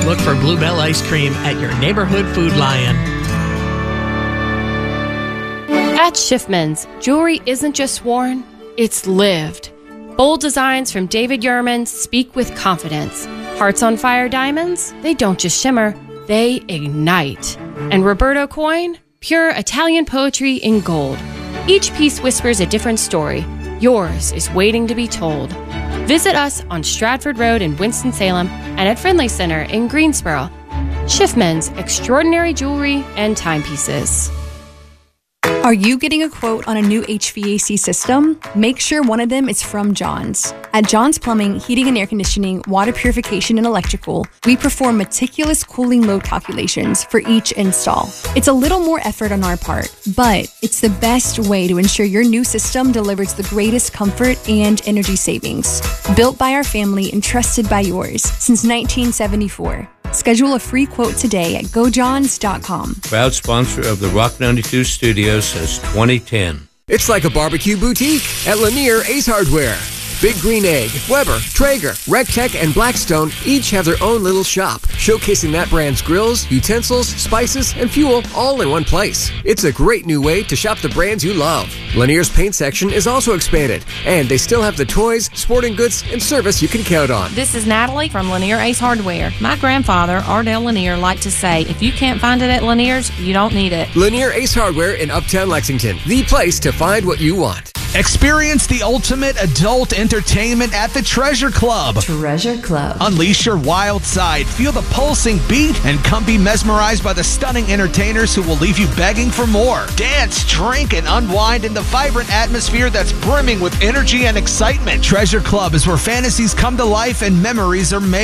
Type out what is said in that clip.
Look for Bluebell Ice Cream at your neighborhood Food Lion. At Schiffman's, jewelry isn't just worn, it's lived. Bold designs from David Yurman speak with confidence. Hearts on Fire diamonds, they don't just shimmer, they ignite. And Roberto coin, pure Italian poetry in gold. Each piece whispers a different story. Yours is waiting to be told. Visit us on Stratford Road in Winston-Salem and at Friendly Center in Greensboro. Schiffman's extraordinary jewelry and timepieces. Are you getting a quote on a new HVAC system? Make sure one of them is from Johns. At Johns Plumbing, Heating and Air Conditioning, Water Purification, and Electrical, we perform meticulous cooling load calculations for each install. It's a little more effort on our part, but it's the best way to ensure your new system delivers the greatest comfort and energy savings. Built by our family and trusted by yours since 1974. Schedule a free quote today at gojohns.com. Proud sponsor of the Rock 92 Studios since 2010. It's like a barbecue boutique at Lanier Ace Hardware. Big Green Egg, Weber, Traeger, RecTech, and Blackstone each have their own little shop, showcasing that brand's grills, utensils, spices, and fuel all in one place. It's a great new way to shop the brands you love. Lanier's paint section is also expanded, and they still have the toys, sporting goods, and service you can count on. This is Natalie from Lanier Ace Hardware. My grandfather, Ardell Lanier, liked to say, if you can't find it at Lanier's, you don't need it. Lanier Ace Hardware in Uptown Lexington, the place to find what you want. Experience the ultimate adult entertainment at the Treasure Club. Treasure Club. Unleash your wild side, feel the pulsing beat, and come be mesmerized by the stunning entertainers who will leave you begging for more. Dance, drink, and unwind in the vibrant atmosphere that's brimming with energy and excitement. Treasure Club is where fantasies come to life and memories are made.